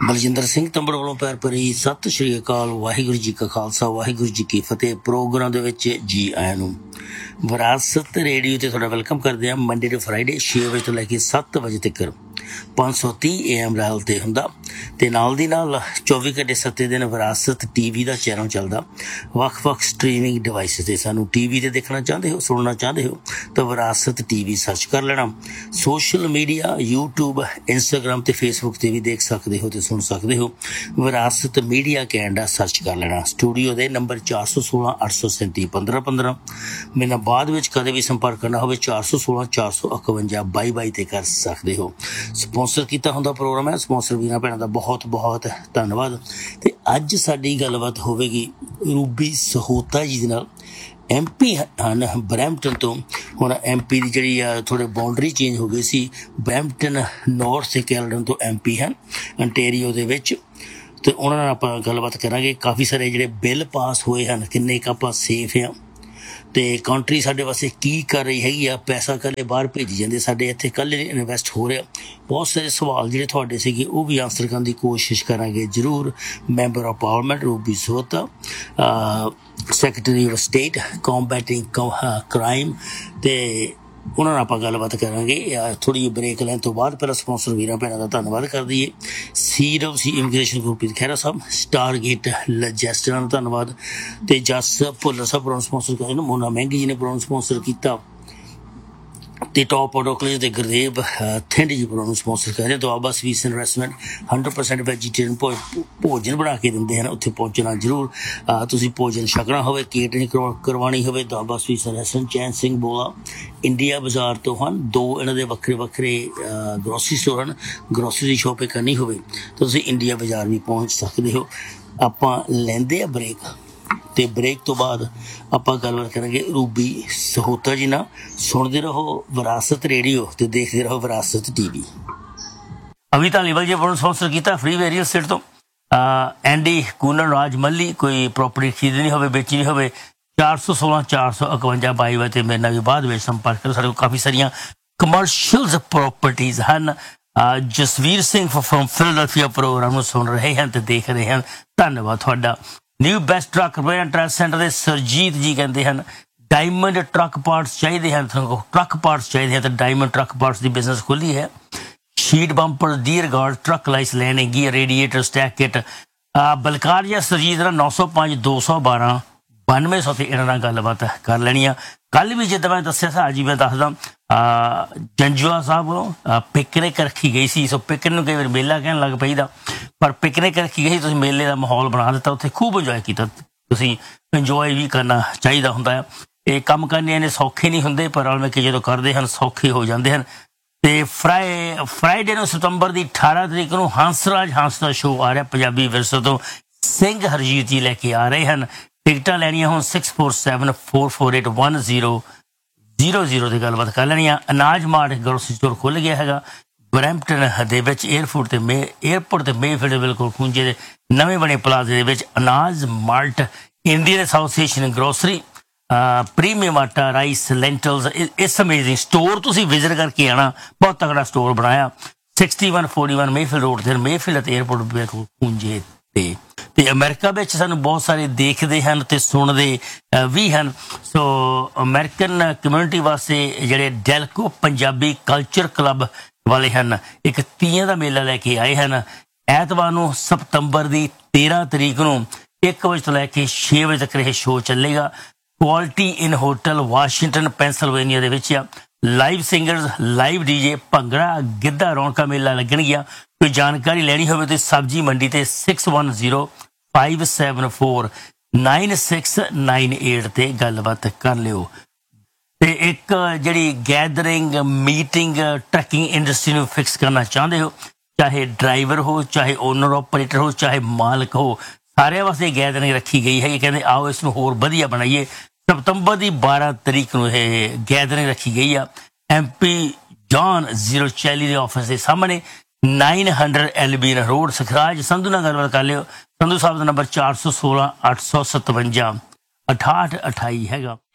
ਬਲਜਿੰਦਰ ਸਿੰਘ ਤੰਬੜ ਵੱਲੋਂ ਪਿਆਰ ਭਰੀ ਸਤਿ ਸ਼੍ਰੀ ਅਕਾਲ। ਵਾਹਿਗੁਰੂ ਜੀ ਕਾ ਖਾਲਸਾ, ਵਾਹਿਗੁਰੂ ਜੀ ਕੀ ਫਤਿਹ। ਪ੍ਰੋਗਰਾਮ ਦੇ ਵਿੱਚ ਜੀ ਆਇਆਂ ਨੂੰ। ਵਿਰਾਸਤ ਰੇਡੀਓ ਤੇ ਤੁਹਾਡਾ ਵੈਲਕਮ ਕਰਦੇ ਹਾਂ। ਮੰਡੇ ਟੂ ਫਰਾਈਡੇ 6 ਵਜੇ ਤੋਂ ਲੈ ਕੇ 7 ਵਜੇ ਤੱਕ 530 AM ਰੈਲ ਤੇ ਹੁੰਦਾ, ਤੇ ਨਾਲ ਦੀ ਨਾਲ 24 ਘੰਟੇ 7 ਦਿਨ ਵਿਰਾਸਤ TV ਦਾ ਚੈਨਲ ਚੱਲਦਾ। ਵੱਖ-ਵੱਖ ਸਟਰੀਮਿੰਗ ਡਿਵਾਈਸਿਸ ਤੇ ਸਾਨੂੰ TV ਤੇ ਦੇਖਣਾ ਚਾਹੁੰਦੇ ਹੋ, ਸੁਣਨਾ ਚਾਹੁੰਦੇ ਹੋ ਤਾਂ ਵਿਰਾਸਤ TV ਸਰਚ ਕਰ ਲੈਣਾ। ਸੋਸ਼ਲ ਮੀਡੀਆ YouTube, Instagram ਤੇ Facebook ਤੇ ਵੀ ਦੇਖ ਸਕਦੇ ਹੋ ਤੇ ਸੁਣ ਸਕਦੇ ਹੋ। ਵਿਰਾਸਤ ਮੀਡੀਆ ਕੈਨੇਡਾ ਸਰਚ ਕਰ ਲੈਣਾ। ਸਟੂਡੀਓ ਦੇ ਨੰਬਰ 416 837 1515। ਮੇਰੇ ਨਾਲ ਬਾਅਦ ਵਿੱਚ ਕਦੇ ਵੀ ਸੰਪਰਕ ਕਰਨਾ ਹੋਵੇ 416 451 22 ਤੇ ਕਰ ਸਕਦੇ ਹੋ। ਸਪੋਂਸਰ ਕੀਤਾ ਹੁੰਦਾ ਪ੍ਰੋਗਰਾਮ ਹੈ। ਸਪੋਂਸਰ ਵੀਰਾਂ ਭੈਣਾਂ ਦਾ ਬਹੁਤ ਬਹੁਤ ਧੰਨਵਾਦ। ਤੇ ਅੱਜ ਸਾਡੀ ਗੱਲਬਾਤ ਹੋਵੇਗੀ ਰੂਬੀ ਸਹੋਤਾ ਜੀ ਦੇ ਨਾਲ। MP ਹਨ ਬਰੈਂਪਟਨ ਤੋਂ। ਹੁਣ MP ਦੀ ਜਿਹੜੀ ਆ ਥੋੜ੍ਹੇ ਬਾਉਂਡਰੀ ਚੇਂਜ ਹੋ ਗਈ ਸੀ। ਬਰੈਂਪਟਨ ਨੌਰਥ ਤੇ ਕੈਲਡਨ ਤੋਂ MP ਹਨ ਅੰਟੇਰੀਓ ਦੇ ਵਿੱਚ। ਤੇ ਉਹਨਾਂ ਨਾਲ ਆਪਾਂ ਗੱਲਬਾਤ ਕਰਾਂਗੇ। ਕਾਫੀ ਸਾਰੇ ਜਿਹੜੇ ਬਿੱਲ ਪਾਸ ਹੋਏ ਹਨ, ਕਿੰਨੇ ਕੁ ਆਪਾਂ ਸੇਫ ਹਾਂ ਤੇ ਕੰਟਰੀ ਸਾਡੇ ਵਾਸਤੇ ਕੀ ਕਰ ਰਹੀ ਹੈਗੀ ਆ। ਪੈਸਾ ਇਕੱਲੇ ਬਾਹਰ ਭੇਜੀ ਜਾਂਦੇ, ਸਾਡੇ ਇੱਥੇ ਇਕੱਲੇ ਇਨਵੈਸਟ ਹੋ ਰਿਹਾ। ਬਹੁਤ ਸਾਰੇ ਸਵਾਲ ਜਿਹੜੇ ਤੁਹਾਡੇ ਸੀਗੇ ਉਹ ਵੀ ਆਨਸਰ ਕਰਨ ਦੀ ਕੋਸ਼ਿਸ਼ ਕਰਾਂਗੇ ਜ਼ਰੂਰ। Member of parliament Ruby Sahota, secretary of state ਕੰਬੈਟਿੰਗ crime, ਤੇ ਉਹਨਾਂ ਨਾਲ ਆਪਾਂ ਗੱਲਬਾਤ ਕਰਾਂਗੇ ਥੋੜ੍ਹੀ ਜਿਹੀ ਬ੍ਰੇਕ ਲੈਣ ਤੋਂ ਬਾਅਦ। ਪਹਿਲਾਂ ਸਪੋਂਸਰ ਵੀਰਾਂ ਭੈਣਾਂ ਦਾ ਧੰਨਵਾਦ ਕਰ ਦਈਏ। CWC ਇਮੀਗ੍ਰੇਸ਼ਨ ਗੁਰਪ੍ਰੀਤ ਖਹਿਰਾ ਸਾਹਿਬ, ਸਟਾਰਗੇਟ ਲਜੈਸਟਰਾਂ ਦਾ ਧੰਨਵਾਦ, ਤੇ ਜਸ ਭੁੱਲਰ ਸਾਹਿਬ ਪ੍ਰੋਗਰਾਮ ਸਪੋਂਸਰ ਕਰਦੇ ਨੇ। ਮੋਨਾ ਮਹਿੰਗੀ ਜੀ ਨੇ ਪ੍ਰੋਗਰਾਮ ਸਪੋਂਸਰ ਕੀਤਾ, ਤੇ ਟੌਪ ਆਡੋਕਲੇਜ ਤੇ ਗੁਰਦੇਵ ਥਿੰਡ ਜੀ ਪ੍ਰੋਗਰਾਮ ਸਪੋਂਸਰ ਕਰਦੇ। Doaba sweets and restaurant 100% vegetarian ਭੋਜਨ ਬਣਾ ਕੇ ਦਿੰਦੇ ਹਨ। ਉੱਥੇ ਪਹੁੰਚਣਾ ਜ਼ਰੂਰ। ਤੁਸੀਂ ਭੋਜਨ ਛਕਣਾ ਹੋਵੇ, ਕੇਟਰਿੰਗ ਕਰਵਾਉਣੀ ਹੋਵੇ, ਦੁਆਬਾ ਸਵੀਟਸ ਐਂਡ ਰੈਸਟੋਰੈਂਟ ਚੈਨ ਸਿੰਘ ਬੋਲਾ ਇੰਡੀਆ ਬਾਜ਼ਾਰ ਤੋਂ ਹਨ। 2 ਇਹਨਾਂ ਦੇ ਵੱਖਰੇ ਵੱਖਰੇ ਗਰੋਸਰੀ ਸਟੋਰ ਹਨ। ਗਰੋਸਰੀ ਦੀ ਸ਼ੋਪਿੰਗ ਕਰਨੀ ਹੋਵੇ ਤਾਂ ਤੁਸੀਂ ਇੰਡੀਆ ਬਾਜ਼ਾਰ ਵੀ ਪਹੁੰਚ ਸਕਦੇ ਹੋ। ਆਪਾਂ ਲੈਂਦੇ ਆ ਬ੍ਰੇਕ, ਤੇ ਬ੍ਰੇਕ ਤੋਂ ਬਾਅਦ ਆਪਾਂ ਗੱਲਬਾਤ ਕਰਾਂਗੇ ਰੂਬੀ ਸਹੋਤਾ ਜੀ ਨਾਲ। ਸੁਣਦੇ ਰਹੋ ਵਿਰਾਸਤ ਰੇਡੀਓ ਤੇ ਦੇਖਦੇ ਰਹੋ ਵਿਰਾਸਤ TV। ਅਵੀ ਧਾਲੀਵਾਲ ਜੀ ਵੱਲੋਂ ਸਪਾਂਸਰ ਕੀਤਾ ਫ੍ਰੀ ਵੇਰੀਅਲ ਸਟੇਟ ਤੋਂ। ਐਂਡੀ ਕੂਨਨ ਰਾਜ ਮੱਲੀ, ਕੋਈ ਪ੍ਰੋਪਰਟੀ ਖਰੀਦਣੀ ਹੋਵੇ, ਵੇਚਣੀ ਹੋਵੇ 416 451 22 ਤੇ ਮੇਰੇ ਨਾਲ ਵੀ ਬਾਅਦ ਵਿੱਚ ਸੰਪਰਕ ਕਰੋ। ਸਾਡੇ ਕੋਲ ਕਾਫੀ ਸਾਰੀਆਂ ਕਮਰਸ਼ੀਅਲ ਪ੍ਰੋਪਰਟੀਜ਼ ਹਨ। Jasvir Singh from Philadelphia programme ਨੂੰ ਸੁਣ ਰਹੇ ਹਨ ਤੇ ਦੇਖ ਰਹੇ ਹਨ। ਧੰਨਵਾਦ ਤੁਹਾਡਾ। New best truck repair and truck centre ਦੇ ਸਰਜੀਤ ਜੀ ਕਹਿੰਦੇ ਹਨ ਡਾਇਮੰਡ ਟਰੱਕ ਪਾਰਟਸ ਚਾਹੀਦੇ ਹਨ, ਟਰੱਕ ਪਾਰਟਸ ਚਾਹੀਦੇ ਹਨ ਤਾਂ ਡਾਇਮੰਡ ਟਰੱਕ ਪਾਰਟਸ ਦੀ ਬਿਜ਼ਨਸ ਖੋਲ੍ਹੀ ਹੈ। Sheet bumper, dear guard, truck ਲਾਈਸ ਲੈਣੇ, gear, radiator, stack kit, Balkar ਜਾਂ ਸਰਜੀਤ ਦਾ 905 212 9200 ਤੇ ਇਹਨਾਂ ਨਾਲ ਗੱਲਬਾਤ ਕਰ ਲੈਣੀ ਆ। ਕੱਲ੍ਹ ਵੀ ਜਿੱਦਾਂ ਮੈਂ ਦੱਸਿਆ ਸੀ, ਅੱਜ ਹੀ ਮੈਂ ਦੱਸਦਾ। ਜੰਜੂਆ ਸਾਹਿਬ ਵੱਲੋਂ ਪਿਕਨਿਕ ਰੱਖੀ ਗਈ ਸੀ। ਸੋ ਪਿਕਨਿਕ ਨੂੰ ਕਈ ਵਾਰ ਮੇਲਾ ਕਹਿਣ ਲੱਗ ਪਈਦਾ, ਪਰ ਪਿਕਨਿਕ ਰੱਖੀ ਗਈ ਸੀ। ਤੁਸੀਂ ਮੇਲੇ ਦਾ ਮਾਹੌਲ ਬਣਾ ਦਿੱਤਾ, ਉੱਥੇ ਖੂਬ ਇੰਜੋਏ ਕੀਤਾ। ਤੁਸੀਂ ਇੰਜੋਏ ਵੀ ਕਰਨਾ ਚਾਹੀਦਾ ਹੁੰਦਾ ਆ। ਇਹ ਕੰਮ ਕਰਨੇ ਇਹਨੇ ਸੌਖੇ ਨਹੀਂ ਹੁੰਦੇ, ਪਰ ਰਲ ਕੇ ਜਦੋਂ ਕਰਦੇ ਹਨ ਸੌਖੇ ਹੋ ਜਾਂਦੇ ਹਨ। ਤੇ ਫਰਾਈਡੇ ਨੂੰ ਸਤੰਬਰ ਦੀ 18 ਤਰੀਕ ਨੂੰ ਹੰਸਰਾਜ ਹੰਸ ਦਾ ਸ਼ੋਅ ਆ ਰਿਹਾ ਪੰਜਾਬੀ ਵਿਰਸੇ ਤੋਂ। ਸਿੰਘ ਹਰਜੀਤ ਜੀ ਲੈ ਕੇ ਆ ਰਹੇ ਹਨ। ਟਿਕਟਾਂ ਲੈਣੀਆਂ ਹੁਣ 647448 1000 ਦੀ ਗੱਲਬਾਤ ਕਰ ਲੈਣੀ ਆ। ਅਨਾਜ ਮਾਰਟ ਗਰੋਸਰੀ ਸਟੋਰ ਖੁੱਲ੍ਹ ਗਿਆ ਹੈਗਾ ਬਰੈਂਪਟਨ ਦੇ ਵਿੱਚ। ਏਅਰਪੋਰਟ ਤੇ ਮੇਫੀਲਡ ਦੇ ਬਿਲਕੁਲ ਖੂੰਜੇ ਦੇ ਨਵੇਂ ਬਣੇ ਪਲਾਜ਼ੇ ਦੇ ਵਿੱਚ ਅਨਾਜ mart, Indian association grocery, premium ਆਟਾ, ਰਾਈਸ, ਲੈਂਟਲਸ। ਇਸ ਅਮੇਜ਼ਿੰਗ ਸਟੋਰ ਤੁਸੀਂ ਵਿਜ਼ਿਟ ਕਰਕੇ ਆਉਣਾ। ਬਹੁਤ ਤਕੜਾ ਸਟੋਰ ਬਣਾਇਆ 6141 ਮੇਫੀਲਡ ਰੋਡ ਤੇ, ਮੇਫੀਲਡ ਅਤੇ ਏਅਰਪੋਰਟ ਬਿਲਕੁਲ ਖੂੰਜੇ ਤੇ। ਤੇ ਅਮਰੀਕਾ ਵਿੱਚ ਸਾਨੂੰ ਬਹੁਤ ਸਾਰੇ ਦੇਖਦੇ ਹਨ ਤੇ ਸੁਣਦੇ ਵੀ ਹਨ। ਸੋ ਅਮਰੀਕਨ ਕਮਿਊਨਿਟੀ ਵਾਸਤੇ ਜਿਹੜੇ ਡੈਲਕੋ ਪੰਜਾਬੀ ਕਲਚਰ ਕਲੱਬ ਵਾਲੇ ਹਨ, ਇੱਕ ਤੀਆਂ ਦਾ ਮੇਲਾ ਲੈ ਕੇ ਆਏ ਹਨ। ਐਤਵਾਰ ਨੂੰ ਸਤੰਬਰ ਦੀ 13 ਤਰੀਕ ਨੂੰ 1 ਵਜੇ ਤੋਂ ਲੈ ਕੇ 6 ਵਜੇ ਤੱਕ ਇਹ ਸ਼ੋਅ ਚੱਲੇਗਾ। ਕੁਆਲਿਟੀ ਇਨ ਹੋਟਲ ਵਾਸ਼ਿੰਗਟਨ ਪੈਂਸਲਵੇਨੀਆ ਦੇ ਵਿੱਚ ਆ। Live singers, live DJ, bhangra, Giddha, ਰੌਣਕਾਂ ਮੇਲਾ ਲੱਗਣਗੀਆਂ। ਕੋਈ ਜਾਣਕਾਰੀ ਲੈਣੀ ਹੋਵੇ ਤਾਂ ਸਬਜ਼ੀ ਮੰਡੀ ਤੇ 6105749698 ਤੇ ਗੱਲਬਾਤ ਕਰ ਲਿਓ। ਤੇ ਇੱਕ ਜਿਹੜੀ ਗੈਦਰਿੰਗ ਮੀਟਿੰਗ ਟਰੱਕਿੰਗ ਇੰਡਸਟਰੀ ਨੂੰ ਫਿਕਸ ਕਰਨਾ ਚਾਹੁੰਦੇ ਹੋ, ਚਾਹੇ ਡਰਾਈਵਰ ਹੋ, ਚਾਹੇ ਓਨਰ ਆਪਰੇਟਰ ਹੋ, ਚਾਹੇ ਮਾਲਕ ਹੋ, ਸਾਰਿਆਂ ਵਾਸਤੇ ਗੈਦਰਿੰਗ ਰੱਖੀ ਗਈ ਹੈ। ਕਹਿੰਦੇ ਆਓ ਇਸ ਨੂੰ ਹੋਰ ਵਧੀਆ ਬਣਾਈਏ। ਸਤੰਬਰ ਦੀ 12 ਤਰੀਕ ਨੂੰ ਇਹ ਗੈਦਰਿੰਗ ਰੱਖੀ ਗਈ ਆ। MP ਜੌਨ 040 ਦੇ ਆਫਿਸ ਦੇ ਸਾਹਮਣੇ 900 ਐਲਬੀਨ ਰੋਡ, ਸਖਰਾਜ। ਸੰਧੂ ਨਾਲ ਗੱਲਬਾਤ ਕਰ ਲਿਓ। ਸੰਧੂ ਸਾਹਿਬ ਦਾ ਨੰਬਰ 416 857 6828 ਹੈਗਾ।